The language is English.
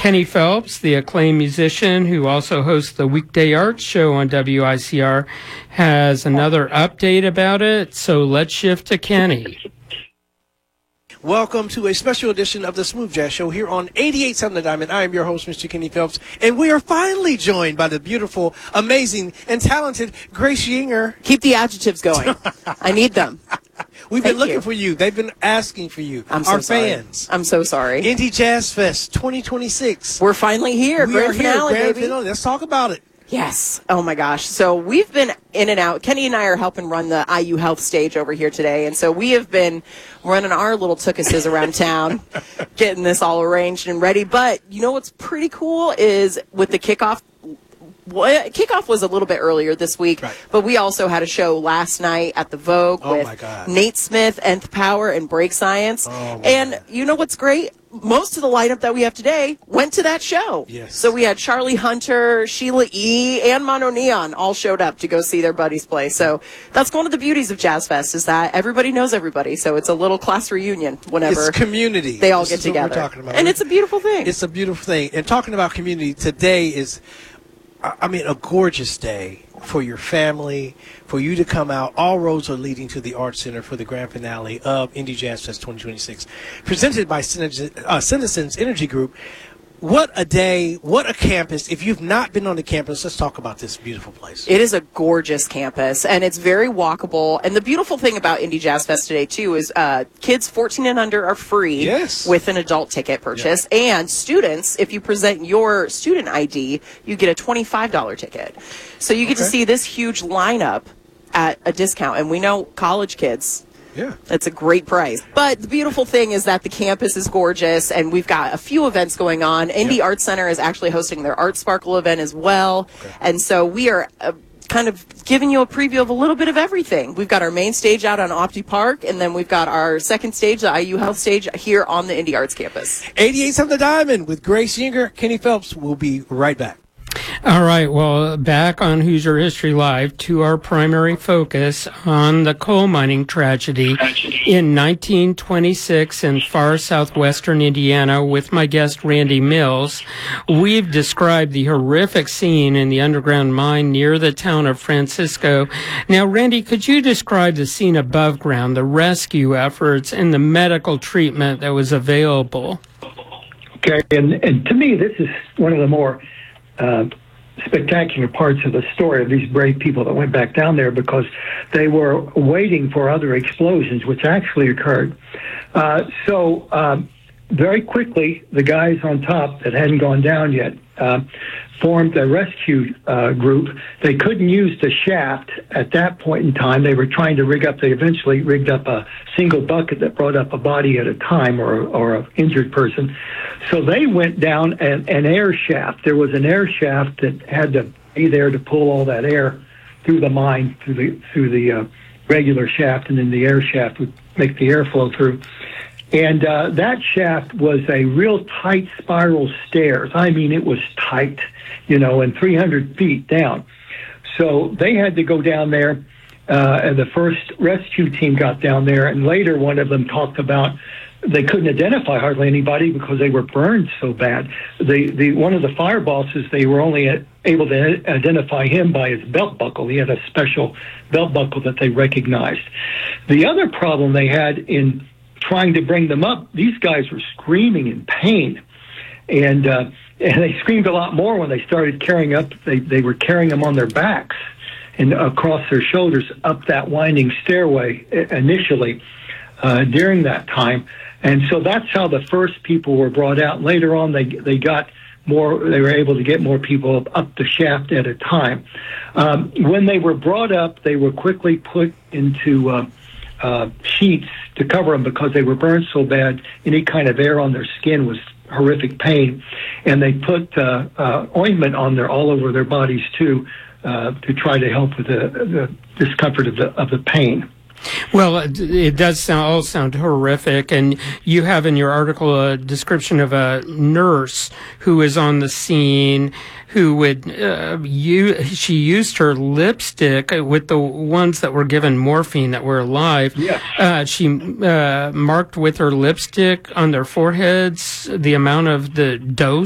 Kenny Phelps, the acclaimed musician who also hosts the Weekday Arts Show on WICR, has another update about it. So let's shift to Kenny. Welcome to a special edition of the Smooth Jazz Show here on 88.7 The Diamond. I am your host, Mr. Kenny Phelps, and we are finally joined by the beautiful, amazing, and talented Grace Yinger. Keep the adjectives going. I need them. We've been looking for you. They've been asking for you. Our fans. I'm so sorry. Indie Jazz Fest 2026. We're finally here. Grand finale, baby. Finale. Let's talk about it. Yes. Oh, my gosh. So we've been in and out. Kenny and I are helping run the IU Health stage over here today. And so we have been running our little tookuses around town, getting this all arranged and ready. But you know what's pretty cool is with the kickoff. Well, kickoff was a little bit earlier this week, right, but we also had a show last night at the Vogue with Nate Smith, Nth Power, and Break Science. And you know what's great? Most of the lineup that we have today went to that show. Yes. So we had Charlie Hunter, Sheila E., and Mono Neon all showed up to go see their buddies play. So that's one of the beauties of Jazz Fest is that everybody knows everybody. So it's a little class reunion whenever it's community. They all get together. What we're talking about. And it's a beautiful thing. It's a beautiful thing. And talking about community, today is, a gorgeous day for your family, for you to come out. All roads are leading to the Arts Center for the grand finale of Indie Jazz Fest 2026, presented by Citizens Energy Group. What a day, what a campus. If you've not been on the campus, let's talk about this beautiful place. It is a gorgeous campus, and it's very walkable. And the beautiful thing about Indie Jazz Fest today, too, is kids 14 and under are free with an adult ticket purchase. Yeah. And students, if you present your student ID, you get a $25 ticket. So you get to see this huge lineup at a discount. And we know college kids. Yeah. It's a great price. But the beautiful thing is that the campus is gorgeous, and we've got a few events going on. Indie Arts Center is actually hosting their Art Sparkle event as well. And so we are kind of giving you a preview of a little bit of everything. We've got our main stage out on Opti Park, and then we've got our second stage, the IU Health stage, here on the Indie Arts campus. 88.7 The Diamond with Grace Yinger. Kenny Phelps will be right back. All right, well, back on Hoosier History Live to our primary focus on the coal mining tragedy in 1926 in far southwestern Indiana with my guest Randy Mills. We've described the horrific scene in the underground mine near the town of Francisco. Now, Randy, could you describe the scene above ground, the rescue efforts, and the medical treatment that was available? Okay, and to me, this is one of the more spectacular parts of the story of these brave people that went back down there, because they were waiting for other explosions, which actually occurred. So very quickly, the guys on top that hadn't gone down yet formed a rescue group. They couldn't use the shaft at that point in time. They were trying to they eventually rigged up a single bucket that brought up a body at a time, or an injured person. So they went down an air shaft. There was an air shaft that had to be there to pull all that air through the mine, through the regular shaft, and then the air shaft would make the air flow through. And that shaft was a real tight spiral stairs. I mean, it was tight, and 300 feet down. So they had to go down there, and the first rescue team got down there, and later one of them talked about they couldn't identify hardly anybody because they were burned so bad. One of the fire bosses, they were only able to identify him by his belt buckle. He had a special belt buckle that they recognized. The other problem they had in trying to bring them up, these guys were screaming in pain, and they screamed a lot more when they started carrying up. They were carrying them on their backs and across their shoulders up that winding stairway initially during that time. And so that's how the first people were brought out. Later on, they got more. They were able to get more people up the shaft at a time. When they were brought up, they were quickly put into sheets to cover them because they were burned so bad. Any kind of air on their skin was horrific pain, and they put ointment on all over their bodies too, to try to help with the discomfort of the pain. Well, it does all sound horrific, and you have in your article a description of a nurse who is on the scene who would she used her lipstick with the ones that were given morphine that were alive. Yes. She marked with her lipstick on their foreheads the amount of the dose